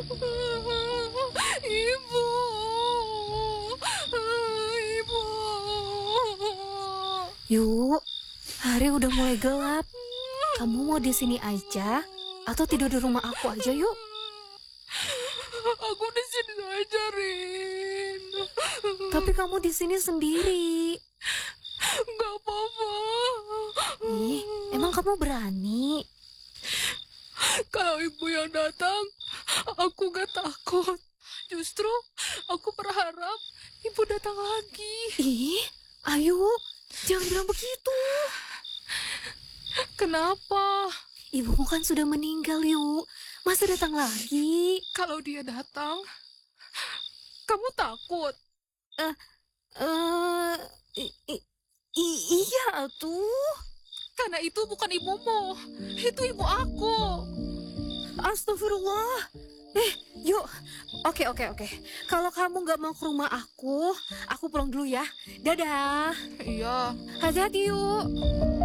Ibu, ibu. Yuk, hari udah mulai gelap. Kamu mau di sini aja atau tidur di rumah aku aja yuk? Aku di sini aja, Rin. Tapi kamu di sini sendiri. Gak apa-apa. Ih, emang kamu berani? Kalau ibu yang datang, aku gak takut. Justru aku berharap ibu datang lagi. Ih, ayo, jangan bilang begitu. Kenapa? Ibumu kan sudah meninggal yuk. Masa datang lagi? Kalau dia datang, kamu takut? Eh, eh, iya tuh. Karena itu bukan ibumu, itu ibu aku. Astagfirullah. Yuk. Oke. Kalau kamu nggak mau ke rumah aku pulang dulu ya. Dadah. Iya. Hati-hati yuk.